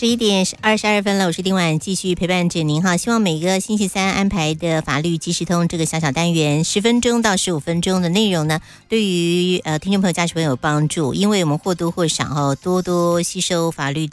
11:22了，我是丁婉，继续陪伴着您哈。希望每个星期三安排的法律即时通这个小小单元，10分钟到15分钟的内容呢，对于听众朋友、家属朋友有帮助，因为我们或多或少多吸收法律的